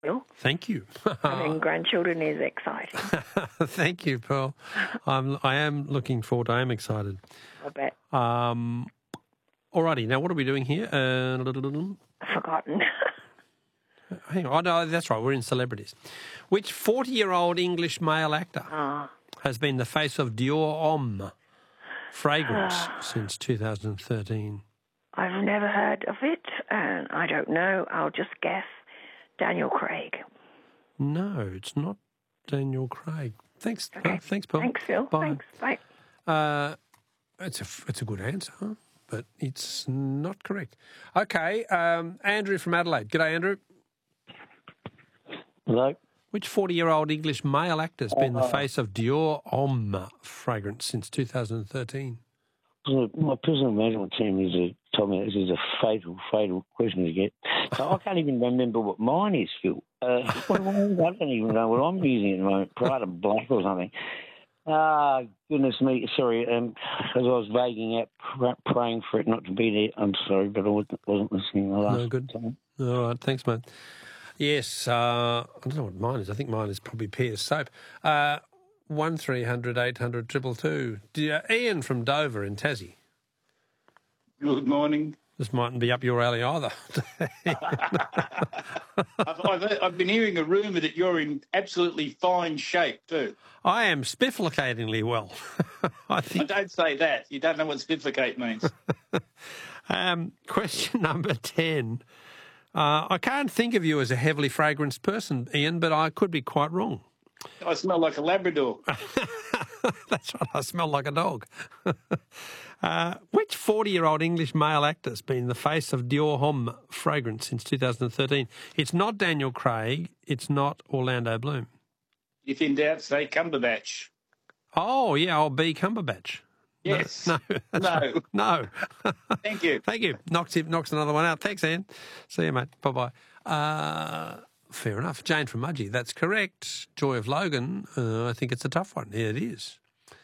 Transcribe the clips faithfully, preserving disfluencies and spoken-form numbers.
Bill. Thank you. Having grandchildren is exciting. Thank you, Pearl. I'm, I am looking forward. I am excited. I bet. Um, alrighty, now what are we doing here? Uh, Forgotten. hang on. Oh, no, that's right. We're in celebrities. Which forty-year-old English male actor Oh. has been the face of Dior Homme fragrance since two thousand thirteen? I've never heard of it, and I don't know. I'll just guess Daniel Craig. No, it's not Daniel Craig. Thanks. Okay. Uh, thanks, Paul. Thanks, Phil. Bye. Thanks. Bye. Uh, it's a it's a good answer, but it's not correct. Okay, um, Andrew from Adelaide. G'day, Andrew. Hello. Which forty-year-old English male actor has been the face of Dior Homme fragrance since two thousand thirteen? My personal management team is a, told me this is a fatal, fatal question to get. So I can't even remember what mine is, Phil. Uh, what, what, I don't even know what I'm using at the moment. Prada Black or something. Ah, goodness me. Sorry, um, as I was vaguing out, pr- praying for it not to be there. I'm sorry, but I wasn't, wasn't listening the last No, good. time. All right, thanks, mate. Yes, uh, I don't know what mine is. I think mine is probably Pierce Soap. Uh, one three hundred eight hundred two two two. Uh, Ian from Dover in Tassie. Good morning. This mightn't be up your alley either. I've, I've, I've been hearing a rumour that you're in absolutely fine shape too. I am spifflicatingly well. I I think. don't say that. You don't know what spifflicate means. Um, question number ten. Uh, I can't think of you as a heavily fragranced person, Ian, but I could be quite wrong. I smell like a Labrador. That's right, I smell like a dog. uh, which forty-year-old English male actor has been the face of Dior Homme fragrance since two thousand thirteen? It's not Daniel Craig. It's not Orlando Bloom. If in doubt, say Cumberbatch. Oh, yeah, old B. Cumberbatch. Yes. No. That's No. right. No. Thank you. Thank you. Knocks, knocks another one out. Thanks, Ian. See you, mate. Bye-bye. Uh, fair enough. Jane from Mudgee, that's correct. Joy of Logan, uh, I think it's a tough one. Yeah, it is.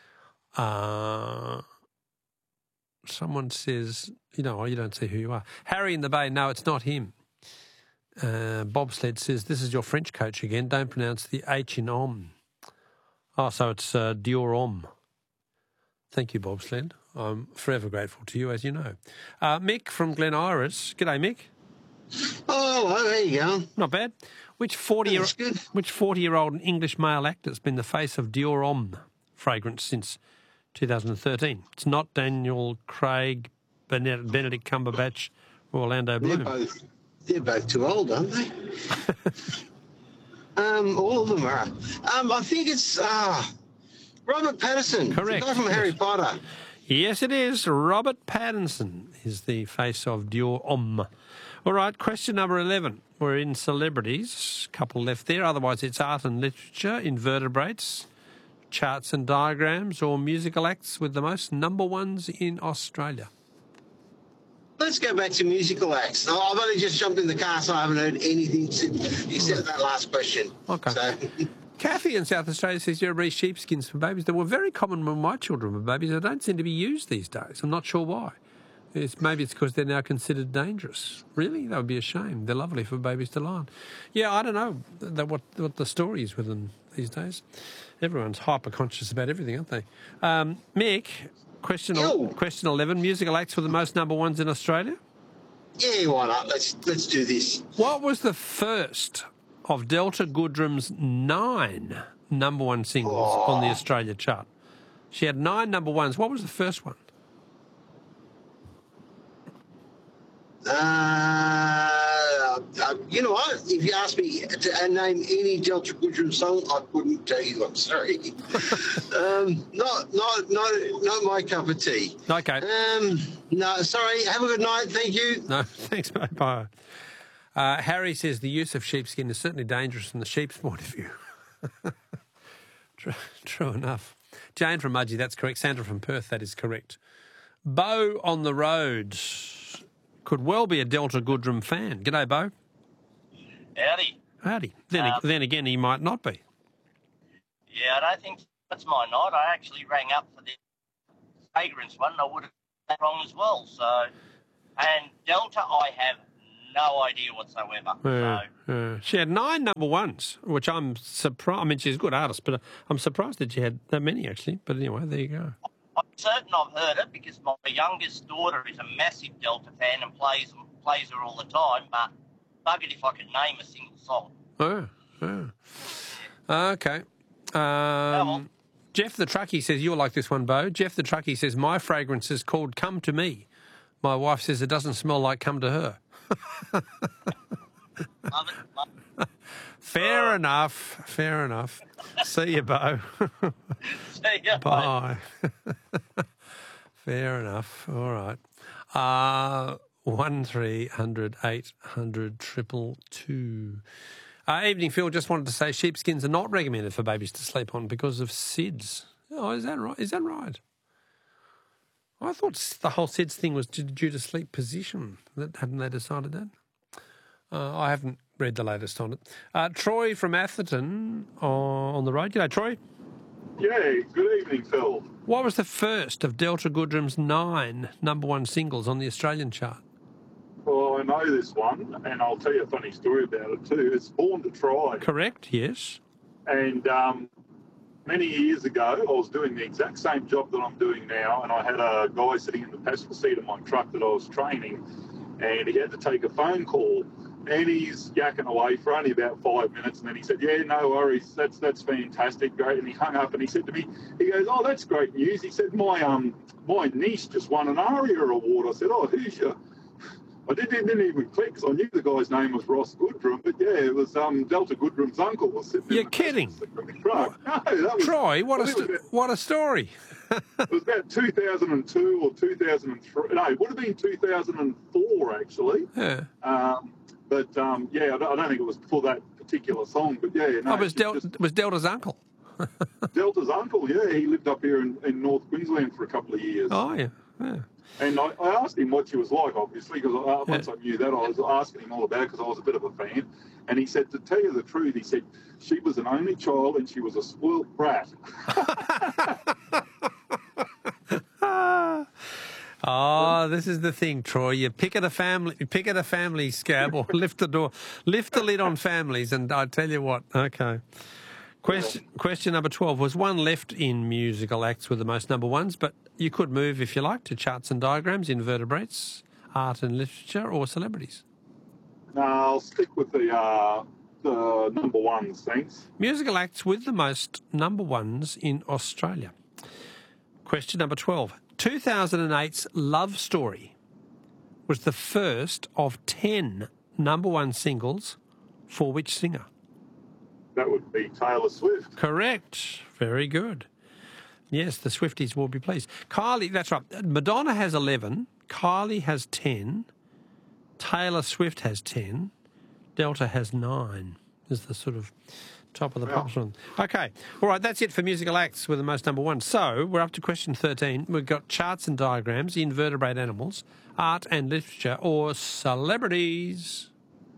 Uh, someone says, you know, you don't see who you are. Harry in the Bay, no, it's not him. Uh, Bobsled says, this is your French coach again. Don't pronounce the H in Homme. Oh, so it's uh, Dior Homme. Thank you, Bobsled. I'm forever grateful to you, as you know. Uh, Mick from Glen Iris. G'day, Mick. Oh, hello, there you go. Not bad. Which forty-year That's good. which forty-year-old English male actor has been the face of Dior Homme fragrance since two thousand thirteen? It's not Daniel Craig, Benedict, Benedict Cumberbatch, or Orlando They're Bloom. both, they're both too old, aren't they? um, all of them are. Um, I think it's uh, Robert Pattinson. Correct. The guy from Harry Yes. Potter. Yes, it is. Robert Pattinson is the face of Dior Homme. All right, question number eleven. We're in celebrities. Couple left there. Otherwise, it's art and literature, invertebrates, charts and diagrams, or musical acts with the most number ones in Australia. Let's go back to musical acts. Oh, I've only just jumped in the car, so I haven't heard anything except that last question. Okay. So, Kathy in South Australia says you breed sheepskins for babies. They were very common when my children were babies. They don't seem to be used these days. I'm not sure why. It's, maybe it's because they're now considered dangerous. Really? That would be a shame. They're lovely for babies to lie on. Yeah, I don't know that what, what the story is with them these days. Everyone's hyper-conscious about everything, aren't they? Um, Mick, question, Yo. question eleven, musical acts with the most number ones in Australia? yeah, why not? Let's let's do this. What was the first of Delta Goodrum's nine number one singles Oh. on the Australia chart? She had nine number ones. What was the first one? Uh, uh, you know what? If you ask me to uh, name any Delta Goodrum song, I couldn't tell you. I'm sorry. um, not, not, not, not my cup of tea. Okay. Um, no, sorry. Have a good night. Thank you. No, thanks, mate. Bye. Uh, Harry says the use of sheepskin is certainly dangerous from the sheep's point of view. true, true enough. Jane from Mudgee, that's correct. Sandra from Perth, that is correct. Bo on the road could well be a Delta Goodrum fan. G'day, Bo. Howdy. Howdy. Then, Um, then again, he might not be. Yeah, I don't think that's my night. I actually rang up for the fragrance one, and I would have got that wrong as well. So, and Delta, I have no idea whatsoever. Yeah, So, yeah. She had nine number ones, which I'm surprised. I mean, she's a good artist, but I'm surprised that she had that many, actually. But anyway, there you go. I'm certain I've heard it because my youngest daughter is a massive Delta fan and plays plays her all the time, but buggered if I could name a single song. Oh, oh. Okay. Um, Jeff the Truckie says, you'll like this one, Bo. Jeff the Truckie says, my fragrance is called Come to Me. My wife says it doesn't smell like Come to Her. Love it, love it. Fair enough. Fair enough. See you, Bo. See ya, Bye. Fair enough. All right. Uh, one three hundred eight hundred triple two. Uh, evening, Phil. Just wanted to say sheepskins are not recommended for babies to sleep on because of S I D S. Oh, is that right? Is that right? I thought the whole S I D S thing was due to sleep position. Hadn't they decided that? Uh, I haven't read the latest on it. Uh, Troy from Atherton uh, on the road. G'day, Troy. Yeah, good evening, Phil. What was the first of Delta Goodrum's nine number one singles on the Australian chart? Well, I know this one, and I'll tell you a funny story about it too. It's Born to Try. Correct, yes. And um, many years ago, I was doing the exact same job that I'm doing now, and I had a guy sitting in the passenger seat of my truck that I was training, and he had to take a phone call. And he's yakking away for only about five minutes, and then he said, yeah, no worries, that's that's fantastic, great. And he hung up and he said to me, he goes, oh, that's great news. He said, my um my niece just won an ARIA award. I said, oh, who's your... I didn't, didn't even click because I knew the guy's name was Ross Goodrum, but yeah, it was um, Delta Goodrum's uncle was sitting You're in the kidding. truck. No, that was... Troy, what a, st- about, what a story. It was about two thousand two or two thousand three. No, it would have been two thousand four, actually. Yeah. Um, But, um, yeah, I don't, I don't think it was for that particular song. But, yeah, no. Oh, it was, Del- just, it was Delta's uncle. Delta's uncle, yeah. He lived up here in, in North Queensland for a couple of years. Oh, yeah. yeah. And I, I asked him what she was like, obviously, because uh, once Yeah. I knew that, I was asking him all about it because I was a bit of a fan. And he said, to tell you the truth, he said, she was an only child and she was a spoilt brat. Oh, this is the thing, Troy. You pick at a family, you pick at a family scab, or lift the door, lift the lid on families, and I tell you what. Okay. Question question number twelve. Was one left in musical acts with the most number ones, but you could move if you like to charts and diagrams, invertebrates, art and literature, or celebrities. No, I'll stick with the uh, the number ones, thanks. Musical acts with the most number ones in Australia. Question number twelve. two thousand eight's Love Story was the first of ten number one singles for which singer? That would be Taylor Swift. Correct. Very good. Yes, the Swifties will be pleased. Kylie, that's right. Madonna has eleven. Kylie has ten. Taylor Swift has ten. Delta has nine. Is the sort of top of the pops one. Okay. All right, that's it for musical acts with the most number one. So we're up to question thirteen. We've got charts and diagrams, invertebrate animals, art and literature, or celebrities.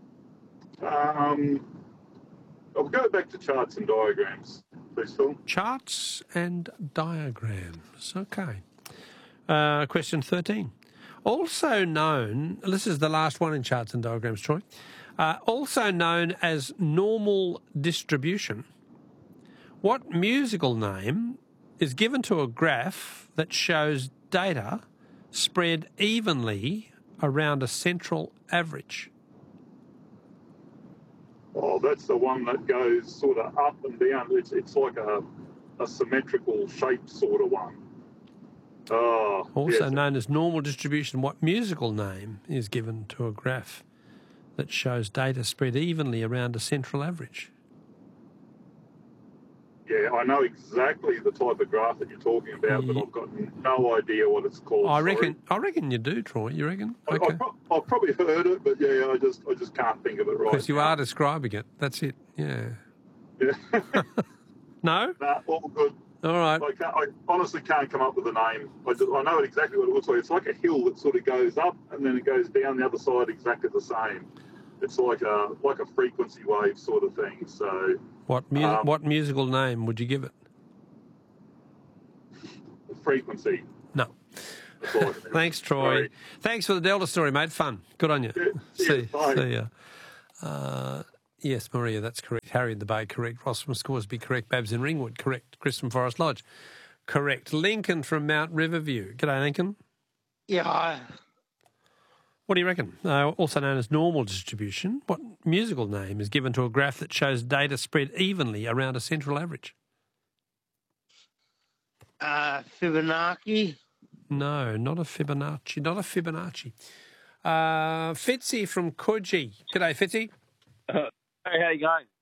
Um, I'll go back to charts and diagrams, please, Phil. Charts and diagrams. Okay. Uh, question thirteen. Also known, this is the last one in charts and diagrams, Troy. Uh, also known as normal distribution, what musical name is given to a graph that shows data spread evenly around a central average? Oh, that's the one that goes sort of up and down. It's it's like a, a symmetrical shape sort of one. Oh, Also yes. known as normal distribution, what musical name is given to a graph that shows data spread evenly around a central average? Yeah, I know exactly the type of graph that you're talking about, but Yeah. I've got no idea what it's called. I sorry. reckon. I reckon you do, Troy. You reckon? I, Okay. I've, pro- I've probably heard it, but yeah, I just I just can't think of it right Because you now. are describing it. That's it. Yeah. Yeah. No? Nah, all good. All right. I, can't, I honestly can't come up with a name. I, just, I know exactly what it looks like. It's like a hill that sort of goes up and then it goes down the other side exactly the same. It's like a like a frequency wave sort of thing. So What mu- Um, what musical name would you give it? frequency. No. That's all I can do. Thanks, Troy. Sorry. Thanks for the Delta story, mate. Fun. Good on you. Yeah, see, bye. see ya. Uh, yes, Maria, that's correct. Harry in the Bay, correct. Ross from Scoresby, correct. Babs in Ringwood, correct. Chris from Forest Lodge, correct. Lincoln from Mount Riverview. G'day, Lincoln. Yeah, I, What do you reckon? Uh, also known as normal distribution, what musical name is given to a graph that shows data spread evenly around a central average? uh, Fibonacci. No, not a Fibonacci. Not a Fibonacci. Uh, Fitzy from Coogee. G'day, Fitzy. Hey, how you going?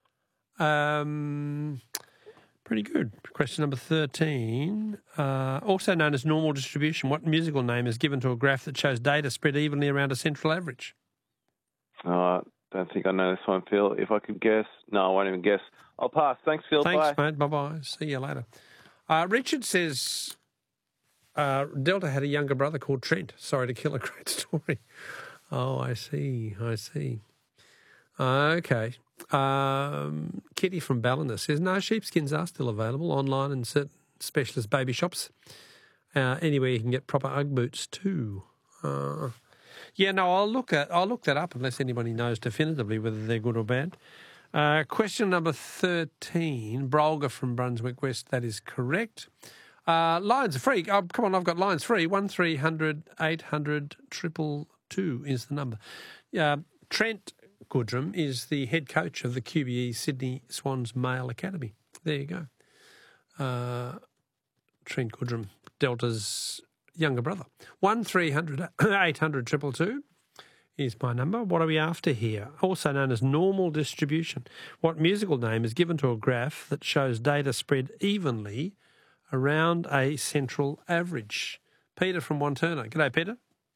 Um, pretty good. Question number thirteen. Uh, also known as normal distribution, what musical name is given to a graph that shows data spread evenly around a central average? Oh, I don't think I know this one, Phil. If I could guess, no, I won't even guess. I'll pass. Thanks, Phil. Thanks, Bye. mate. Bye-bye. See you later. Uh, Richard says uh, Delta had a younger brother called Trent. Sorry to kill a great story. Oh, I see. I see. Okay. Um, Kitty from Ballina says, no, sheepskins are still available online in certain specialist baby shops. Uh, anywhere you can get proper Ugg boots too. Uh, yeah, no, I'll look at I'll look that up unless anybody knows definitively whether they're good or bad. Uh, question number thirteen, Brolga from Brunswick West. That is correct. Uh, lines are free. Oh, come on, I've got lines free. One three hundred eight hundred triple two is the number. Uh, Trent Goodrum is the head coach of the Q B E Sydney Swans Male Academy. There you go. Uh, Trent Goodrum, Delta's younger brother. One three hundred eight hundred triple two is my number. What are we after here? Also known as normal distribution. What musical name is given to a graph that shows data spread evenly around a central average? Peter from Wanturna. G'day, Peter.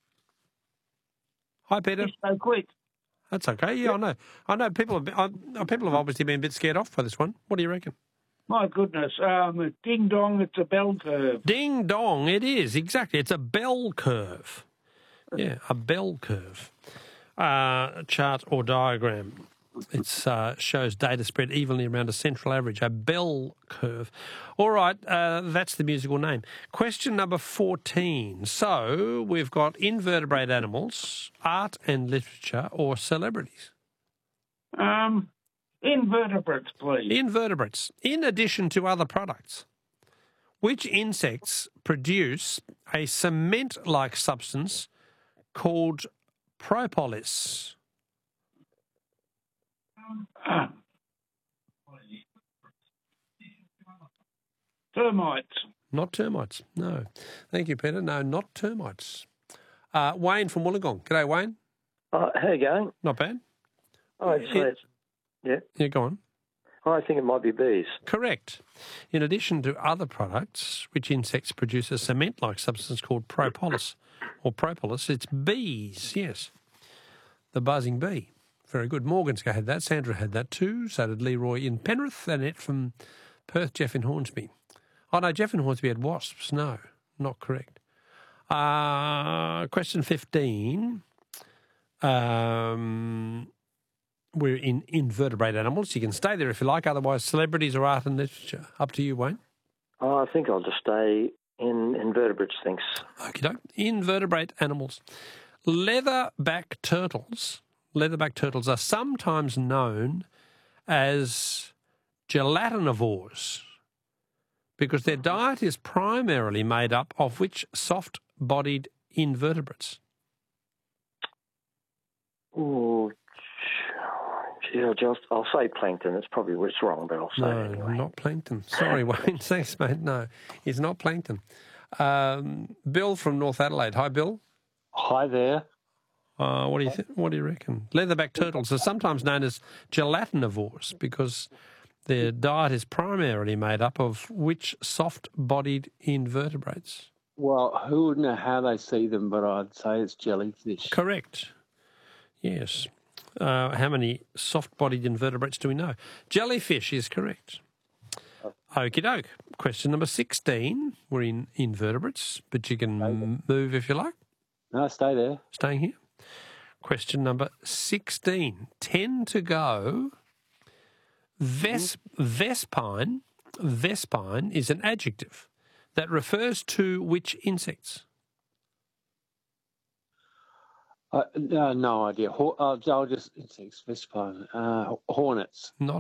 Hi, Peter. So quick. That's okay. Yeah, I know. I know people have, been, uh, people have obviously been a bit scared off by this one. What do you reckon? My goodness. Um, ding dong, it's a bell curve. Ding dong, it is. Exactly. It's a bell curve. Yeah, a bell curve. Uh, chart or diagram. It uh, shows data spread evenly around a central average, a bell curve. All right, uh, that's the musical name. Question number fourteen. So we've got invertebrate animals, art and literature, or celebrities. Um, invertebrates, please. Invertebrates. In addition to other products, which insects produce a cement-like substance called propolis? Uh, termites. Not termites, no. Thank you, Peter. No, not termites. Uh, Wayne from Wollongong. G'day, Wayne. Uh, how you going? Not bad. I'd say it's, yeah. Yeah, go on. I think it might be bees. Correct. In addition to other products, which insects produce a cement-like substance called propolis, or propolis, it's bees, yes. The buzzing bee. Very good. Morgan's had that. Sandra had that too. So did Leroy in Penrith. Annette from Perth. Jeff in Hornsby. Oh, no, Jeff in Hornsby had wasps. No, not correct. Uh, question fifteen. Um, we're in invertebrate animals. You can stay there if you like. Otherwise, celebrities or art and literature. Up to you, Wayne. Oh, I think I'll just stay in invertebrates, thanks. Okey-doke. Invertebrate animals. Leatherback turtles. Leatherback turtles are sometimes known as gelatinivores because their diet is primarily made up of which soft-bodied invertebrates? Oh, gee, I'll, just, I'll say plankton. It's probably it's wrong, but I'll say no, it anyway. not plankton. Sorry, Wayne. Thanks, mate. No, it's not plankton. Um, Bill from North Adelaide. Hi, Bill. Hi there. Uh, what do you th- What do you reckon? Leatherback turtles are sometimes known as gelatinivores because their diet is primarily made up of which soft-bodied invertebrates? Well, who would know how they see them, but I'd say it's jellyfish. Correct. Yes. Uh, how many soft-bodied invertebrates do we know? Jellyfish is correct. Okie doke. Question number sixteen. We're in invertebrates, but you can m- move if you like. No, stay there. Staying here. Question number sixteen. Ten to go. Ves- Vespine, Vespine is an adjective that refers to which insects? Uh, no, no idea. Ho- uh, I'll just insects, Vespine, uh, hornets. Not